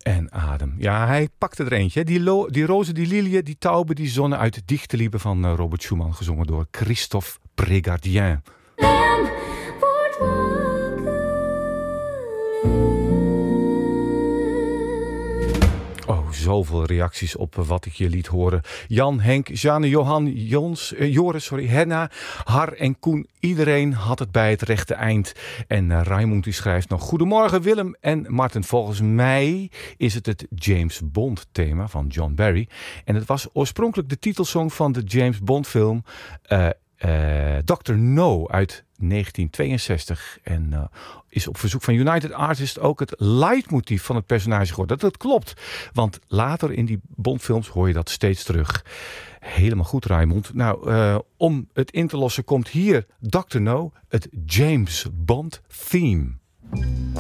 En adem. Ja, hij pakte er eentje. Die rozen, die lilien, die tauben, die zonnen uit de dichte liebe van Robert Schumann, gezongen door Christophe Prégardien. Oh, zoveel reacties op wat ik je liet horen. Jan, Henk, Jeanne, Johan, Joris, Henna, Har en Koen. Iedereen had het bij het rechte eind. En Raimond die schrijft nog: Goedemorgen Willem en Martin. Volgens mij is het James Bond thema van John Barry. En het was oorspronkelijk de titelsong van de James Bond film Dr. No uit 1962. En is op verzoek van United Artists ook het leidmotief van het personage geworden. Dat klopt, want later in die Bondfilms hoor je dat steeds terug. Helemaal goed, Raimond. Nou, om het in te lossen komt hier Dr. No, het James Bond theme.